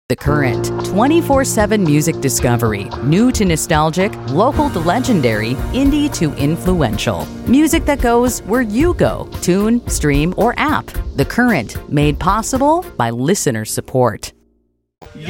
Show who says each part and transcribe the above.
Speaker 1: The Current, 24/7 music discovery, new to nostalgic, local to legendary, indie to influential. Music that goes where you go, tune, stream, or app. The Current, made possible by listener support.